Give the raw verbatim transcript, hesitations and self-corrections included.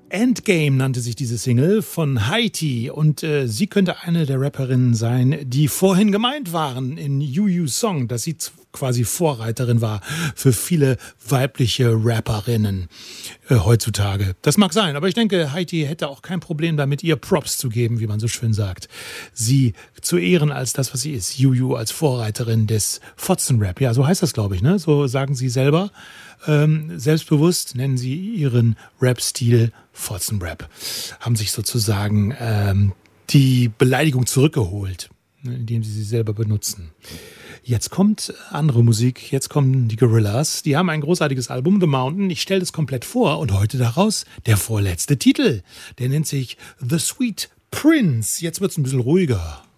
Endgame nannte sich diese Single von Haiti und äh, sie könnte eine der Rapperinnen sein, die vorhin gemeint waren in Juju's Song, dass sie quasi Vorreiterin war für viele weibliche Rapperinnen äh, heutzutage. Das mag sein, aber ich denke, Haiti hätte auch kein Problem damit, ihr Props zu geben, wie man so schön sagt. Sie zu ehren als das, was sie ist. Juju als Vorreiterin des Fotzenrap. Ja, so heißt das, glaube ich, ne? So sagen sie selber. Ähm, selbstbewusst nennen sie ihren Rap-Stil Fotzenrap. Haben sich sozusagen ähm, die Beleidigung zurückgeholt, ne, indem sie sie selber benutzen. Jetzt kommt andere Musik, jetzt kommen die Gorillaz. Die haben ein großartiges Album, The Mountain. Ich stelle das komplett vor und heute daraus der vorletzte Titel. Der nennt sich The Sweet Prince. Jetzt wird es ein bisschen ruhiger.